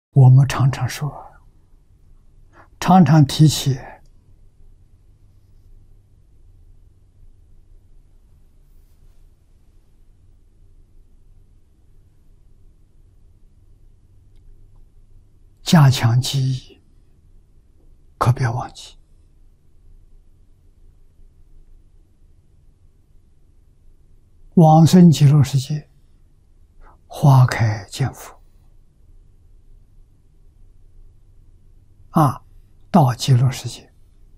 我们常常说，常常提起加强记忆，可不要忘记。往生极乐世界，花开见佛到极乐世界，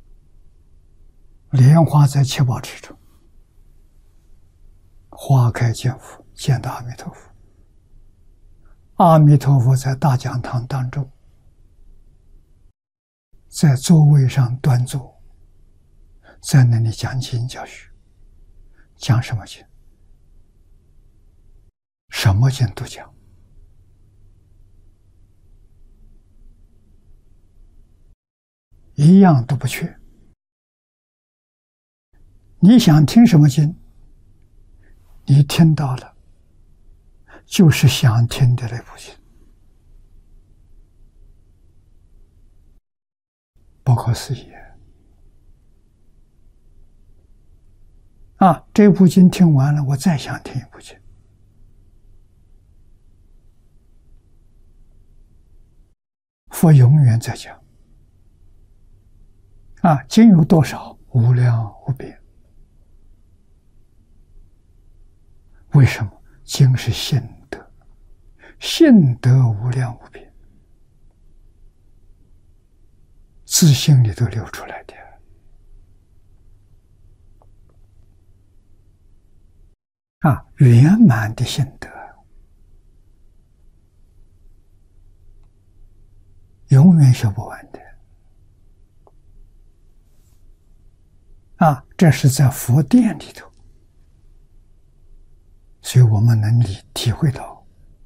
莲花在七宝池中，花开见佛，见到阿弥陀佛。阿弥陀佛在大讲堂当中，在座位上端坐，在那里讲经教学。讲什么经？什么经都讲，一样都不缺。你想听什么经，你听到了，就是想听的那部经，不可思议这部经听完了，我再想听一部经。佛永远在讲经有多少？无量无边。为什么？经是信德，信德无量无边，自信里头流出来的圆满的信德，永远学不完的这是在佛殿里头，所以我们能体会到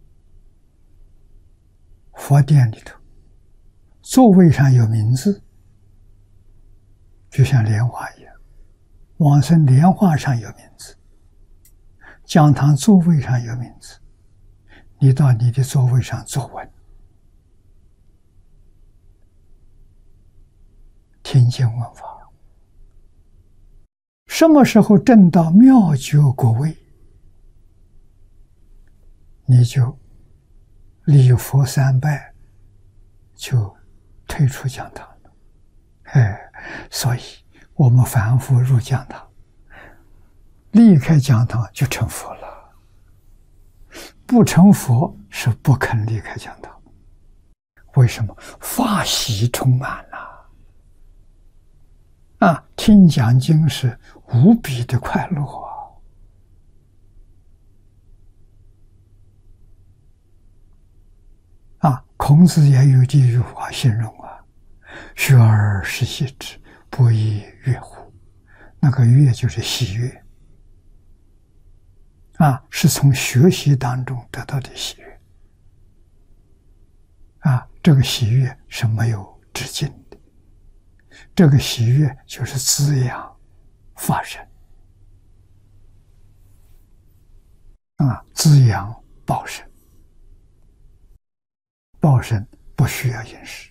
佛殿里头座位上有名字，就像莲花一样，往生莲花上有名字，讲堂座位上有名字，你到你的座位上坐稳，听经闻法。什么时候证到妙觉果位，你就礼佛3拜，就退出讲堂了。所以我们凡夫入讲堂，离开讲堂就成佛了，不成佛是不肯离开讲堂。为什么？法喜充满了听讲经是无比的快乐孔子也有这句话形容学而时习之，不亦乐乎。那个乐就是喜悦是从学习当中得到的喜悦这个喜悦是没有止境的，这个喜悦就是滋养法身滋养报身。报身不需要饮食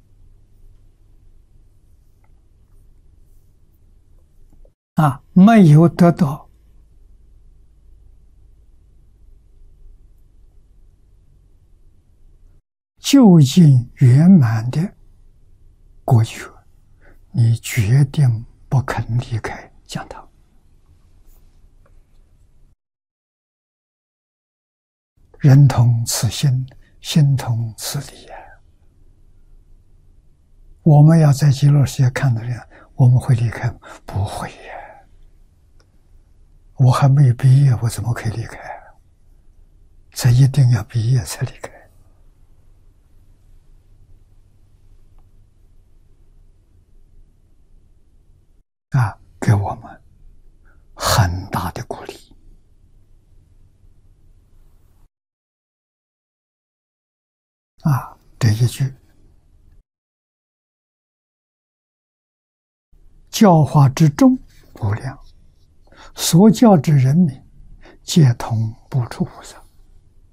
没有得到究竟圆满的果觉，你决定不肯离开讲堂。人同此心，心同此理我们要在极乐世界看到人，我们会离开吗？不会我还没有毕业，我怎么可以离开这一定要毕业才离开给我们很大的鼓励这一句教化之众无量，所教之人民皆同不出菩萨。